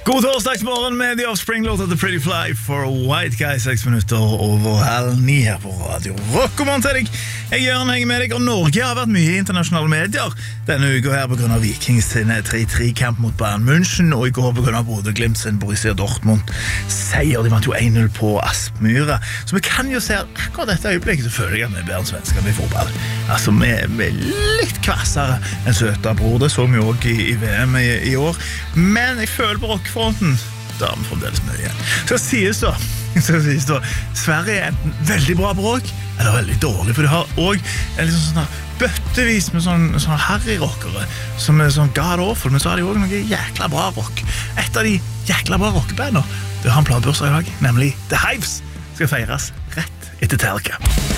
God torsdagsmorgen med The Offspring-låta The Pretty Fly for a White Guy, 6 minutter over 8:30 her på Radio Rock. God morgen til deg. Jeg Jørgen henger med deg, og Norge har vært mye i internasjonale medier denne uka her på grunn av Vikings sin 3-3-kamp mot Bayern München, og i går på grunn av Bodø/Glimt sin Borussia Dortmund-seier. De vant jo 1-0 på Aspmyra. Så vi kan jo se at akkurat dette øyeblikket så føler jeg at vi er bedre enn svenskene i fotball. Altså, vi er litt kvassere enn søta bror. Det så vi jo også i VM i år. Men jeg føler på rockfronten da har vi fremdeles mye igjen. Så sies da Sverige er enten veldig bra på rock eller veldig dårlig, for de har også en liksom sånn bøttevis med sånn harry-rockere som er sånn god awful, men så har de også noe jækla bra rock. Et av de jækla bra rockebandene, det har en platebursdag i dag, nemlig The Hives, skal feires rett etter Metallica.